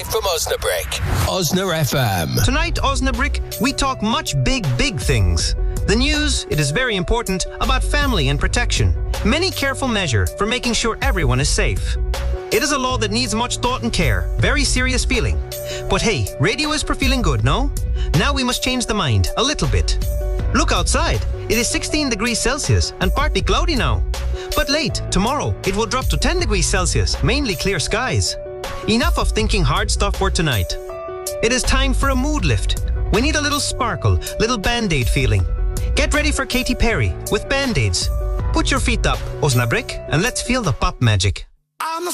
live from Osnabrick. Osna FM. Tonight, Osnabrick, we talk much big things. The news, it is very important, about family and protection. Many careful measure for making sure everyone is safe. It is a law that needs much thought and care. Very serious feeling. But hey, radio is for feeling good, no? Now we must change the mind, a little bit. Look outside. It is 16 degrees Celsius and partly cloudy now. But late, tomorrow, it will drop to 10 degrees Celsius, mainly clear skies. Enough of thinking hard stuff for tonight. It is time for a mood lift. We need a little sparkle, little Band-Aid feeling. Get ready for Katy Perry with Band-Aids. Put your feet up, Osnabrick, and let's feel the pop magic.